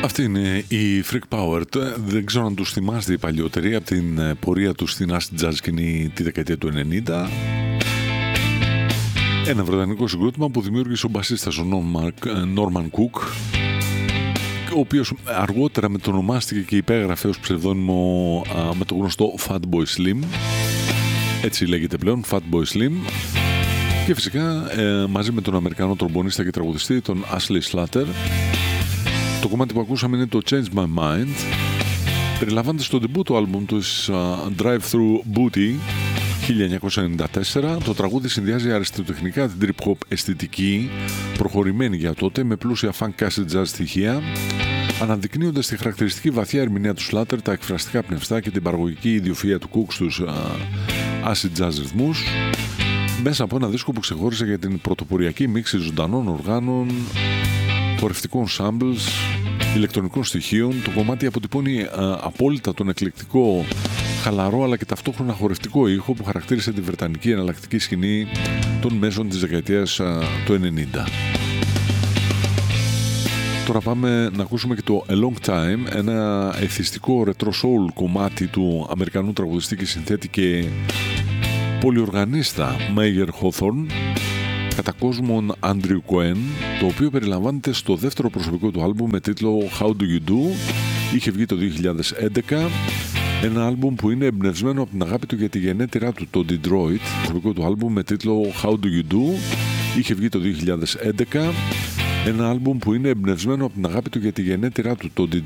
Αυτή είναι η Freak Power. Δεν ξέρω αν τους θυμάστε οι παλιότεροι από την πορεία τους στην acid jazz σκηνή τη δεκαετία του 90. Ένα βρετανικό συγκρότημα που δημιούργησε ο μπασίστας ο Norman Cook, ο οποίος αργότερα μετονομάστηκε και υπέγραφε ως ψευδόνυμο με το γνωστό Fatboy Slim. Έτσι λέγεται πλέον, Fatboy Slim. Και φυσικά μαζί με τον Αμερικανό τρομπονίστα και τραγουδιστή, τον Ashley Slater. Το κομμάτι που ακούσαμε είναι το Change My Mind. Περιλαμβάνεται στο ντεμπούτο άλμπουμ του Drive Through Booty 1994. Το τραγούδι συνδυάζει αριστοτεχνικά την trip hop αισθητική, προχωρημένη για τότε, με πλούσια funk acid jazz στοιχεία, αναδεικνύοντας τη χαρακτηριστική βαθιά ερμηνεία του Slater, τα εκφραστικά πνευστά και την παραγωγική ιδιοφυΐα του Cook στους acid jazz ρυθμούς, μέσα από ένα δίσκο που ξεχώρισε για την πρωτοποριακή μίξη ζωντανών οργάνων, χορευτικών samples, ηλεκτρονικών στοιχείων. Το κομμάτι αποτυπώνει απόλυτα τον εκλεκτικό, χαλαρό αλλά και ταυτόχρονα χορευτικό ήχο που χαρακτήρισε τη βρετανική εναλλακτική σκηνή των μέσων της δεκαετίας του 90. Τώρα πάμε να ακούσουμε και το A Long Time, ένα εθιστικό retro soul κομμάτι του Αμερικανού τραγουδιστή και συνθέτη και πολυοργανίστα Mayer Hawthorne, κατά κόσμον Andrew Cohen, το οποίο περιλαμβάνεται στο δεύτερο προσωπικό του άλμπουμ με τίτλο How Do You Do. Είχε βγει το 2011, ένα άλμπουμ που είναι εμπνευσμένο από την αγάπη του για τη γενέτειρά του, το Detroit. Προσωπικό του άλμπουμ με τίτλο How Do You Do είχε βγει το 2011, ένα άλμπουμ που είναι εμπνευσμένο από την αγάπη του για τη γενέτειρά του, το Detroit.